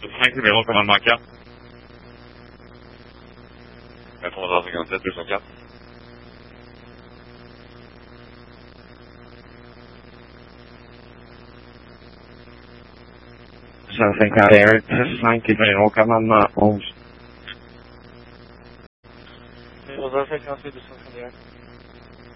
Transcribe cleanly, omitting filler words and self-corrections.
5 numéro commandement 4. 357, 204. 151, 5 numéro commandement 11. 258, 251.